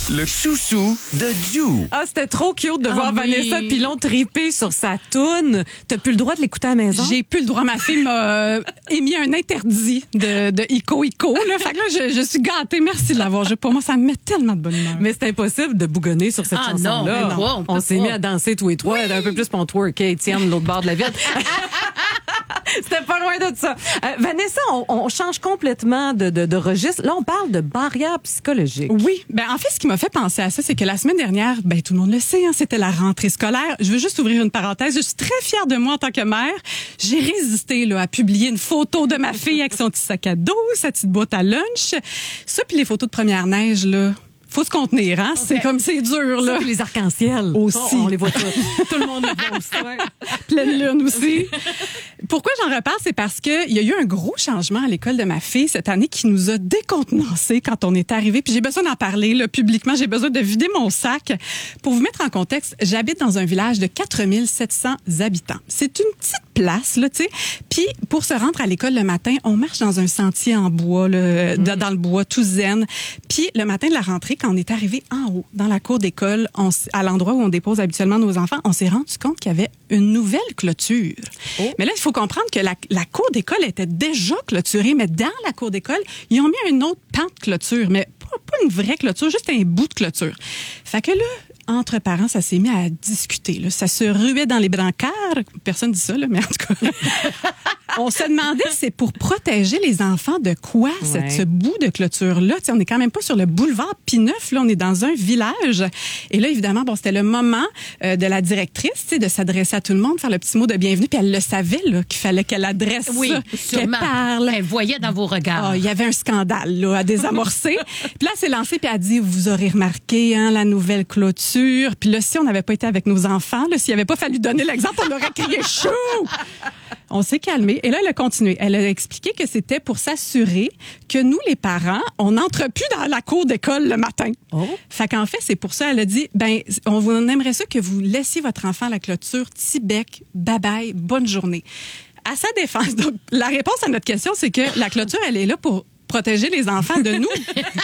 le chouchou de Ju. Ah, c'était trop cute de voir Vanessa Pilon triper sur sa toune. T'as plus le droit de l'écouter à la maison? J'ai plus le droit. Ma fille m'a émis un interdit de Ico. Là. Fait que là, je suis gâtée. Merci de l'avoir joué. Pour moi, ça me met tellement de bonne humeur. Mais c'est impossible de bougonner sur cette chanson-là. Non, on s'est mis à danser tous les trois, un peu plus pour twerker, Étienne, de l'autre bord de la ville. C'était pas loin de ça. Vanessa, on change complètement de registre. Là, on parle de barrière psychologique. Oui. En fait, ce qui m'a fait penser à ça, c'est que la semaine dernière, tout le monde le sait, c'était la rentrée scolaire. Je veux juste ouvrir une parenthèse. Je suis très fière de moi en tant que mère. J'ai résisté à publier une photo de ma fille avec son petit sac à dos, sa petite boîte à lunch. Ça, puis les photos de première neige, là. Faut se contenir, hein? C'est comme c'est dur, là. Ça, les arcs-en-ciel. Aussi. On les voit tous. Tout le monde les voit aussi. Pleine lune aussi. Pourquoi j'en reparle? C'est parce qu'il y a eu un gros changement à l'école de ma fille cette année qui nous a décontenancés quand on est arrivé. Puis j'ai besoin d'en parler, là, publiquement. J'ai besoin de vider mon sac. Pour vous mettre en contexte, j'habite dans un village de 4700 habitants. C'est une petite place, là, tu sais. Puis pour se rendre à l'école le matin, on marche dans un sentier en bois, là, dans le bois, tout zen. Puis le matin de la rentrée, quand on est arrivé en haut, dans la cour d'école, à l'endroit où on dépose habituellement nos enfants, on s'est rendu compte qu'il y avait une nouvelle clôture. Oh. Mais là, il faut comprendre que la cour d'école était déjà clôturée, mais dans la cour d'école, ils ont mis une autre pan de clôture, mais pas une vraie clôture, juste un bout de clôture. Fait que là, entre parents, ça s'est mis à discuter. Là. Ça se ruait dans les brancards. Personne dit ça, là, mais en tout cas... On se demandait si c'est pour protéger les enfants de quoi, ce bout de clôture-là. T'sais, on n'est quand même pas sur le boulevard Pineuf, là, on est dans un village. Et là, évidemment, c'était le moment de la directrice de s'adresser à tout le monde, faire le petit mot de bienvenue. Puis elle le savait là, qu'il fallait qu'elle adresse ça, qu'elle parle. Elle voyait dans vos regards. Il y avait un scandale là, à désamorcer. Puis là, elle s'est lancée puis elle a dit, vous aurez remarqué la nouvelle clôture. Puis là, si on n'avait pas été avec nos enfants, là, s'il n'avait pas fallu donner l'exemple, on aurait crié « chou ». On s'est calmé. Et là, elle a continué. Elle a expliqué que c'était pour s'assurer que nous, les parents, on n'entre plus dans la cour d'école le matin. Oh. Fait qu'en fait, c'est pour ça, elle a dit, on aimerait ça que vous laissiez votre enfant à la clôture, Tibec, bye-bye, bonne journée. À sa défense, donc, la réponse à notre question, c'est que la clôture, elle est là pour protéger les enfants de nous.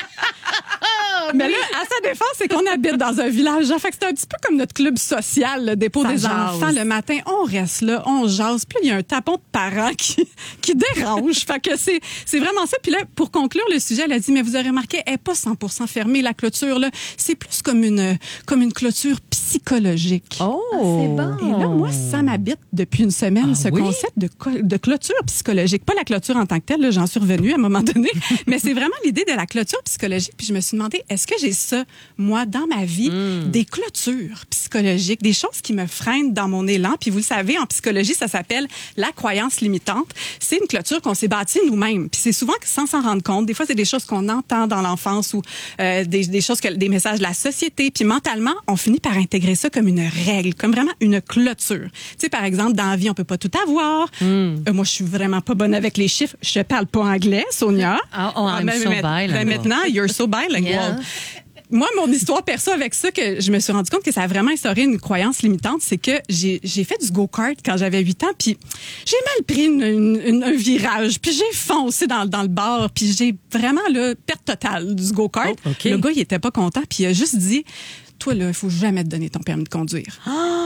Mais là, à sa défense, c'est qu'on habite dans un village. Fait que c'est un petit peu comme notre club social, le dépôt des enfants. Le matin, on reste là, on jase. Puis il y a un tapon de parents qui dérange. Fait que c'est vraiment ça. Puis là, pour conclure le sujet, elle a dit, mais vous aurez remarqué, elle n'est pas 100% fermée, la clôture, là. C'est plus comme une clôture psychologique. Oh! C'est bon. Et là, moi, ça m'habite depuis une semaine, ce concept de clôture psychologique. Pas la clôture en tant que telle, là, j'en suis revenue à un moment donné, mais c'est vraiment l'idée de la clôture psychologique. Puis je me suis demandé, est-ce que j'ai ça, moi, dans ma vie, des clôtures psychologiques, des choses qui me freinent dans mon élan? Puis vous le savez, en psychologie, ça s'appelle la croyance limitante. C'est une clôture qu'on s'est bâtie nous-mêmes. Puis c'est souvent sans s'en rendre compte. Des fois, c'est des choses qu'on entend dans l'enfance ou des choses, des messages de la société. Puis mentalement, on finit par intégrer ça comme une règle, comme vraiment une clôture. Tu sais, par exemple, dans la vie, on peut pas tout avoir. Moi, je suis vraiment pas bonne avec les chiffres. Je parle pas anglais, Sonia. I'm so bilingual. Maintenant, you're so bilingual. Yeah. Moi, mon histoire perso avec ça, que je me suis rendu compte que ça a vraiment instauré une croyance limitante, c'est que j'ai fait du go-kart quand j'avais 8 ans, puis j'ai mal pris un virage, puis j'ai foncé dans le bar, puis j'ai vraiment perte totale du go-kart. Oh, okay. Le gars, il était pas content, puis il a juste dit, toi, là, il faut jamais te donner ton permis de conduire.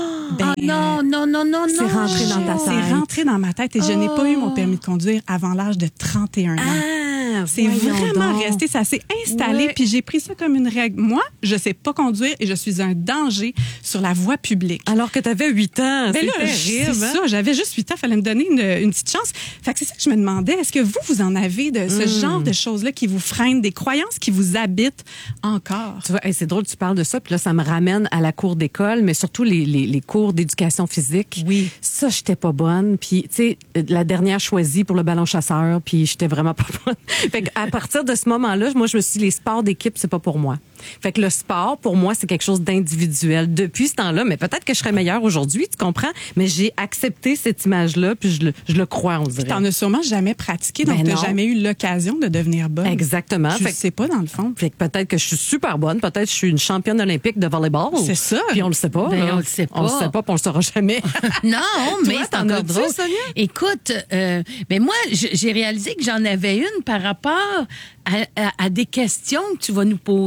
Non. C'est rentré dans ta tête. C'est rentré dans ma tête et je n'ai pas eu mon permis de conduire avant l'âge de 31 ans. C'est vraiment resté, ça s'est installé, puis j'ai pris ça comme une règle. Moi, je sais pas conduire et je suis un danger sur la voie publique. Alors que tu avais 8 ans, c'est terrible. C'est ça, j'avais juste 8 ans, il fallait me donner une petite chance. Fait que c'est ça que je me demandais, est-ce que vous en avez de ce genre de choses-là qui vous freinent, des croyances qui vous habitent encore? Tu vois, c'est drôle, tu parles de ça, puis là, ça me ramène à la cour d'école, mais surtout les cours d'éducation physique. Oui. Ça, j'étais pas bonne, puis tu sais, la dernière choisie pour le ballon chasseur, puis j'étais vraiment pas bonne. Fait qu'à partir de ce moment-là, moi, je me suis dit, les sports d'équipe, c'est pas pour moi. Fait que le sport, pour moi, c'est quelque chose d'individuel. Depuis ce temps-là, mais peut-être que je serais meilleure aujourd'hui, tu comprends? Mais j'ai accepté cette image-là, puis je le crois, on dirait. T'en as sûrement jamais pratiqué, donc t'as jamais eu l'occasion de devenir bonne. Exactement. Je sais pas, dans le fond. Fait que peut-être que je suis super bonne, peut-être que je suis une championne olympique de volleyball. C'est ça. Puis on le sait pas. Ben, on le sait pas. On le sait pas, puis on le saura jamais. Non, mais c'est encore drôle. Sonia? Écoute, mais moi, j'ai réalisé que j'en avais une par rapport à des questions que tu vas nous poser.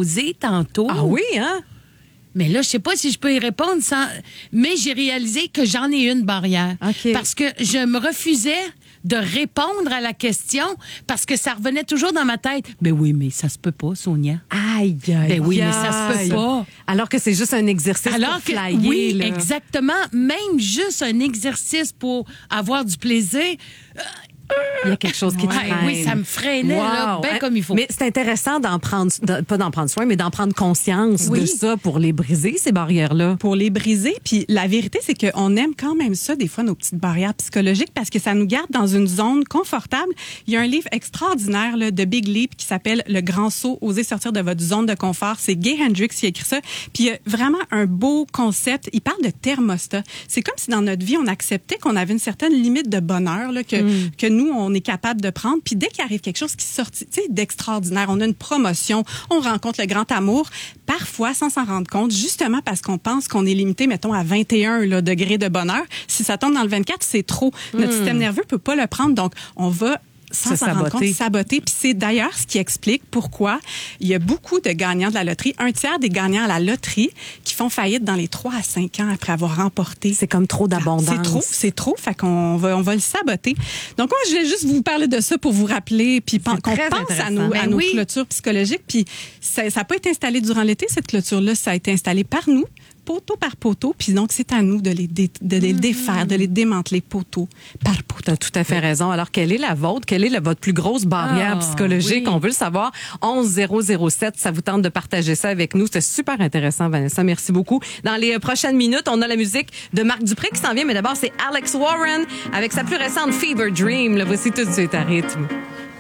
tantôt. Ah oui, hein? Mais là, je sais pas si je peux y répondre sans... Mais j'ai réalisé que j'en ai une barrière. OK. Parce que je me refusais de répondre à la question parce que ça revenait toujours dans ma tête. Ben oui, mais ça se peut pas, Sonia. Aïe, aïe, Ben oui, mais ça se peut pas. Alors que c'est juste un exercice Alors pour que, flyer. oui, là. exactement. Même juste un exercice pour avoir du plaisir. Il y a quelque chose qui te Ouais, freine. oui, ça me freinait, là, ben comme il faut. Mais c'est intéressant pas d'en prendre soin, mais d'en prendre conscience de ça pour les briser, ces barrières-là. Pour les briser. Puis la vérité, c'est qu'on aime quand même ça, des fois, nos petites barrières psychologiques, parce que ça nous garde dans une zone confortable. Il y a un livre extraordinaire là, de Big Leap qui s'appelle Le Grand Saut, Osez sortir de votre zone de confort. C'est Gay Hendricks qui a écrit ça. Puis il y a vraiment un beau concept. Il parle de thermostat. C'est comme si dans notre vie, on acceptait qu'on avait une certaine limite de bonheur là, que nous, on est capable de prendre. Puis dès qu'il arrive quelque chose qui sort d'extraordinaire, on a une promotion, on rencontre le grand amour, parfois sans s'en rendre compte, justement parce qu'on pense qu'on est limité, mettons, à 21 là, degrés de bonheur. Si ça tombe dans le 24, c'est trop. Notre système nerveux peut pas le prendre. Donc, on va sans s'en rendre compte, saboter. Puis c'est d'ailleurs ce qui explique pourquoi il y a beaucoup de gagnants de la loterie, 1/3 des gagnants à la loterie qui font faillite dans les 3 à 5 ans après avoir remporté. C'est comme trop d'abondance. C'est trop. Fait qu'on va le saboter. Donc moi, je voulais juste vous parler de ça pour vous rappeler, puis qu'on pense à nos clôtures psychologiques. Puis ça n'a pas été installé durant l'été, cette clôture-là. Ça a été installé par nous, poteau par poteau, puis donc c'est à nous de les défaire, de les démanteler poteau par poteau. Tu as tout à fait raison. Alors, quelle est la vôtre? Quelle est votre plus grosse barrière psychologique? On veut le savoir. 11007, ça vous tente de partager ça avec nous. C'était super intéressant, Vanessa. Merci beaucoup. Dans les prochaines minutes, on a la musique de Marc Dupré qui s'en vient, mais d'abord, c'est Alex Warren avec sa plus récente Fever Dream. Le voici tout de suite à rythme.